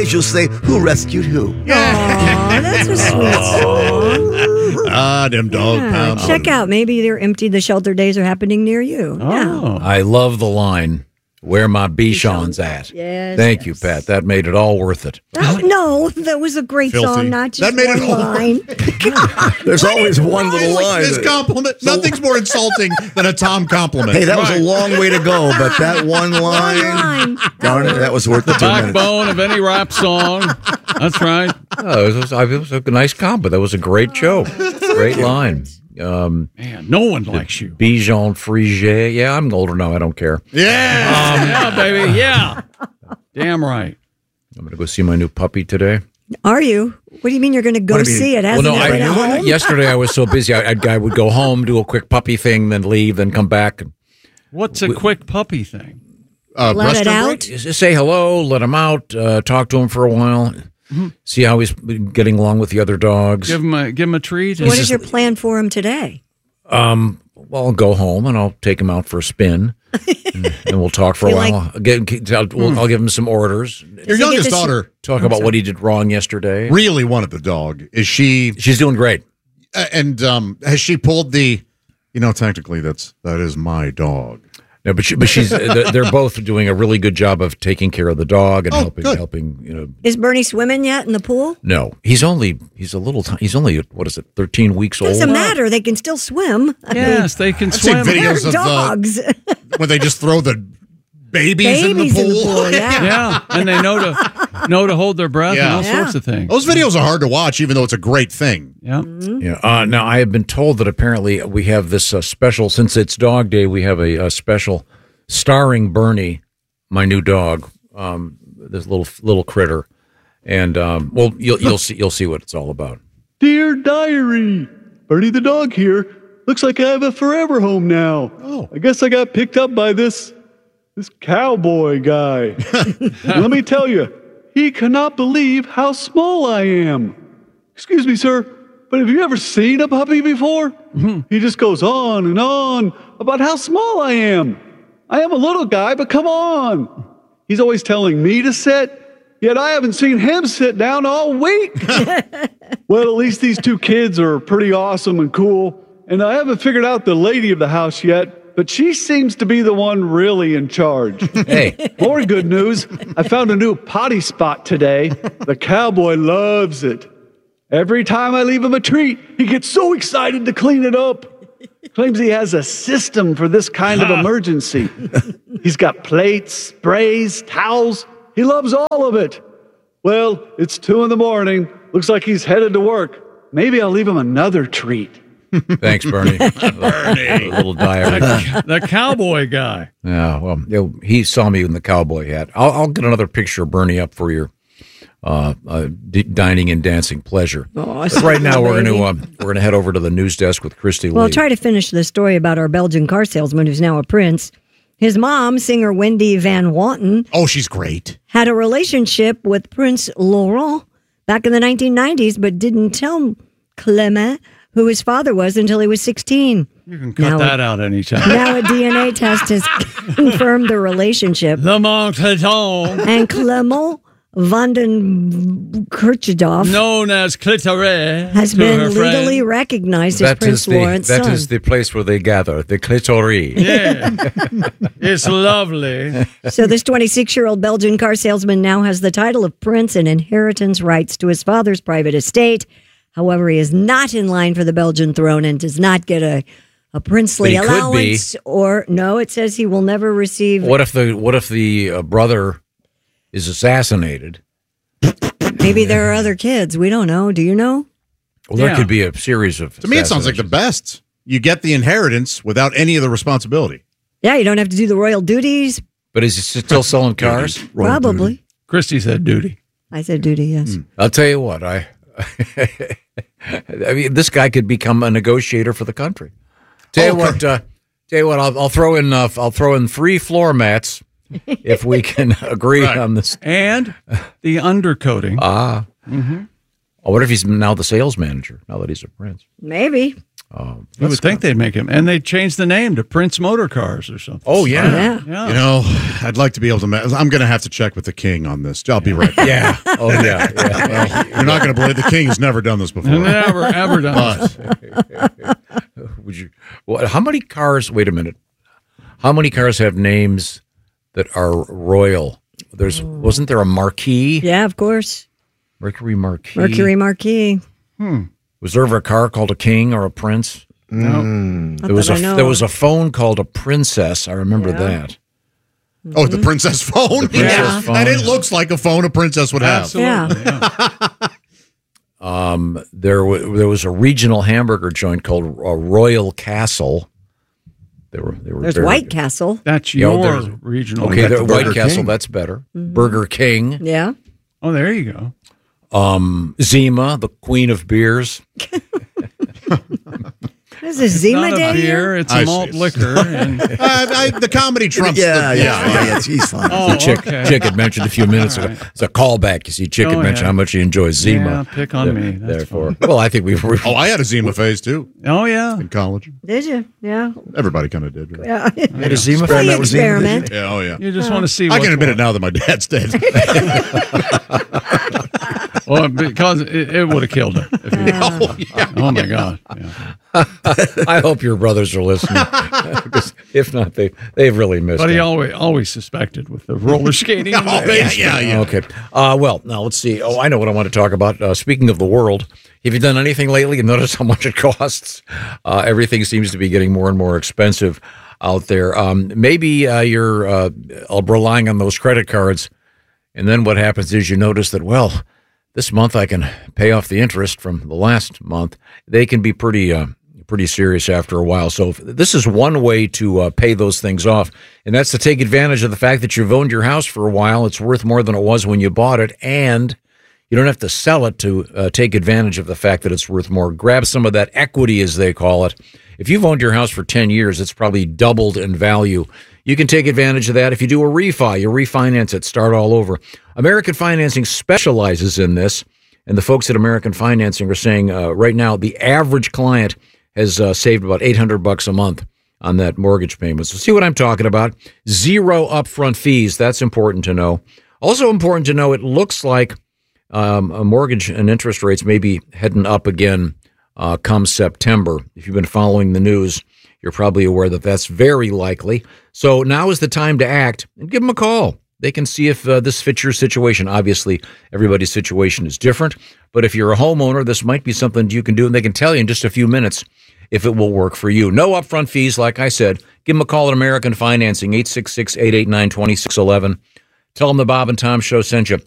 she'll say, "Who rescued who?" Oh, that's a sweet song. Them dog pounds. Check out. Maybe their empty the shelter days are happening near you. Oh. I love the line, "Where my Bichon's at." Yes. Thank you, Pat. That made it all worth it. No, that was a great song, not just That made it one all line. There's always one little line. This compliment. Nothing's more insulting than a Tom compliment. Hey, that was a long way to go, but that one line, darn it, that was worth the 2 minutes. Backbone of any rap song. That's right. Oh, it was a nice compliment. That was a great show. Great line. Man, no one likes you. Bichon Frigé. Yeah, I'm older now. I don't care. Yeah, baby. Yeah. Damn right. I'm going to go see my new puppy today. Are you? What do you mean you're going to go see it? Hasn't it been at home? Yesterday I was so busy. I would go home, do a quick puppy thing, then leave, then come back. What's a quick puppy thing? Let it out? Just say hello, let him out, talk to him for a while, see how he's getting along with the other dogs. Give him a treat. What is your plan for him today? Well, I'll go home and I'll take him out for a spin, and we'll talk for a while. I'll give him some orders. Your youngest daughter. Talk about what he did wrong yesterday. Really wanted the dog. Is she? She's doing great. And has she pulled the? Technically, that is my dog. No, but she's. They're both doing a really good job of taking care of the dog and helping. Is Bernie swimming yet in the pool? No, he's only what is it? 13 weeks old. Doesn't matter. They can still swim. Yes, they can I've seen swim. videos of dogs. When they just throw the babies in the pool. Yeah, and they know to hold their breath and all sorts of things. Those videos are hard to watch, even though it's a great thing. Yeah. Now, I have been told that apparently we have this special, since it's Dog Day, we have a special starring Bernie, my new dog, this little critter, and you'll see what it's all about. Dear Diary, Bernie the dog here. Looks like I have a forever home now. Oh, I guess I got picked up by this cowboy guy. Let me tell you, he cannot believe how small I am. Excuse me, sir, but have you ever seen a puppy before? He just goes on and on about how small I am. I am a little guy, but come on. He's always telling me to sit, yet I haven't seen him sit down all week. Well, at least these two kids are pretty awesome and cool, and I haven't figured out the lady of the house yet, but she seems to be the one really in charge. Hey. More good news, I found a new potty spot today. The cowboy loves it. Every time I leave him a treat, he gets so excited to clean it up. Claims he has a system for this kind of emergency. He's got plates, sprays, towels. He loves all of it. Well, it's 2 a.m. Looks like he's headed to work. Maybe I'll leave him another treat. Thanks, Bernie. A little diary. The cowboy guy. Yeah, well, he saw me in the cowboy hat. I'll get another picture of Bernie up for your dining and dancing pleasure. But right now, we're going to head over to the news desk with Christy Lee. Well, I'll try to finish the story about our Belgian car salesman who's now a prince. His mom, singer Wendy Van Wanten. Oh, she's great. Had a relationship with Prince Laurent back in the 1990s, but didn't tell Clement who his father was until he was 16. You can cut that out anytime. Now a DNA test has confirmed the relationship. Lamont Cléton. And Clement van den Kirchdorf, known as Clitoris, has been legally recognized as Prince Lawrence's son. That is the place where they gather, the clitoris. Yeah. It's lovely. So this 26-year-old Belgian car salesman now has the title of prince and inheritance rights to his father's private estate. However, he is not in line for the Belgian throne and does not get a princely allowance. Or no, it says he will never receive. What if the brother is assassinated? Maybe there are other kids. We don't know. Do you know? Well, there could be a series of. To me, it sounds like the best. You get the inheritance without any of the responsibility. Yeah, you don't have to do the royal duties. But is he still selling cars? Probably. Duty. Christy said duty. I said duty, yes. I'll tell you what, I mean, this guy could become a negotiator for the country. Tell you what, I'll throw in free floor mats if we can agree on this. And the undercoating. I wonder if he's now the sales manager now that he's a prince. Maybe. You would think they'd make him, and they changed the name to Prince Motor Cars or something. Oh yeah. Yeah. You know, I'd like to be able to. I'm going to have to check with the king on this. I'll be right back. Yeah. Oh yeah. Yeah. You're not going to believe the king has never done this before. Never, ever done. But Would you? Well, how many cars? Wait a minute. How many cars have names that are royal? Wasn't there a Marquis? Yeah, of course. Mercury Marquis. Mercury Marquis. Was there ever a car called a king or a prince? No. There was a phone called a princess. I remember that. oh, the princess phone. princess phone. And it looks like a phone a princess would have. Absolutely. Yeah. There was a regional hamburger joint called Royal Castle. They were There's very White good. Castle. That's Yeah, your there's- regional. Okay, the White Burger Castle. King. That's better. Burger King. Yeah. Oh, there you go. Zima, the queen of beers. This is Zima Not a Day beer, here? it's I a see. malt liquor. And, The comedy trumps. Yeah, he's fine. oh, Chick had mentioned a few minutes ago. right. It's a callback. You see, Chick had Oh, mentioned yeah. how much he enjoys Zima. Yeah, pick on me. That's Therefore, well, I think we were. Oh, I had a Zima phase too oh, yeah. in college. Did you? Yeah. Everybody kind of did. Right? Yeah. Had a Zima Well, fan you that was Zima. experiment. Yeah. Oh, yeah. You just want to see I what's can admit what. it now that my dad's dead. Well, because it would have killed him. If he, oh, my God. Yeah. I hope your brothers are listening. Because if not, they've really missed But he it. always suspected with the roller skating. in the Oh, basement. yeah. Okay. Well, now let's see. Oh, I know what I want to talk about. Speaking of the world, have you done anything lately? You notice how much it costs? Everything seems to be getting more and more expensive out there. Maybe you're relying on those credit cards, and then what happens is you notice that, well, this month I can pay off the interest from the last month. They can be pretty serious after a while. So this is one way to pay those things off, and that's to take advantage of the fact that you've owned your house for a while. It's worth more than it was when you bought it, and you don't have to sell it to take advantage of the fact that it's worth more. Grab some of that equity, as they call it. If you've owned your house for 10 years, it's probably doubled in value. You can take advantage of that. If you do a refi, you refinance it, start all over. American Financing specializes in this, and the folks at American Financing are saying right now the average client has saved about $800 a month on that mortgage payment. So see what I'm talking about? Zero upfront fees. That's important to know. Also important to know, it looks like a mortgage and interest rates may be heading up again come September. If you've been following the news, you're probably aware that that's very likely. So now is the time to act, and give them a call. They can see if this fits your situation. Obviously, everybody's situation is different, but if you're a homeowner, this might be something you can do, and they can tell you in just a few minutes if it will work for you. No upfront fees, like I said. Give them a call at American Financing, 866-889-2611. Tell them the Bob and Tom Show sent you.